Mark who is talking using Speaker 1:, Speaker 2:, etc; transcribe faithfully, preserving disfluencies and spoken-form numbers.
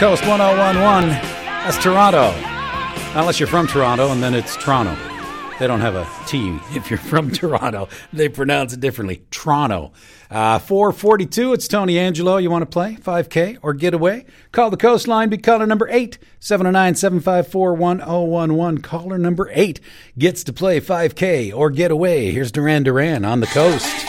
Speaker 1: Coast one oh one one. That's Toronto. Unless you're from Toronto, and then it's Toronto. They don't have a T if you're from Toronto. They pronounce it differently. Toronto. Uh, four forty-two, it's Tony Angelo. You want to play five K or get away? Call the Coastline. Be caller number eight, seven oh nine, seven five four, one oh one one. Caller number eight gets to play five K or get away. Here's Duran Duran on the Coast.